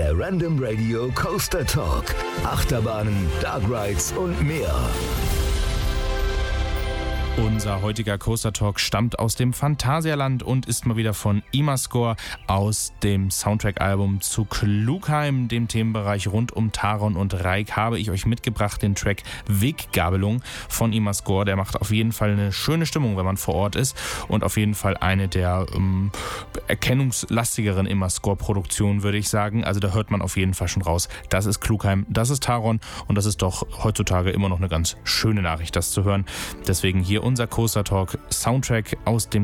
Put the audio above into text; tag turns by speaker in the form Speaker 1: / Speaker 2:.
Speaker 1: Der Random Radio Coaster Talk. Achterbahnen, Dark Rides und mehr.
Speaker 2: Unser heutiger Coaster Talk stammt aus dem Phantasialand und ist mal wieder von Imascore aus dem Soundtrack-Album zu Klugheim, dem Themenbereich rund um Taron und Raik, habe ich euch mitgebracht den Track Weggabelung von Imascore. Der macht auf jeden Fall eine schöne Stimmung, wenn man vor Ort ist, und auf jeden Fall eine der erkennungslastigeren Imascore-Produktionen, würde ich sagen. Also da hört man auf jeden Fall schon raus, das ist Klugheim, das ist Taron, und das ist doch heutzutage immer noch eine ganz schöne Nachricht, das zu hören. Deswegen hier unser Coaster Talk Soundtrack aus dem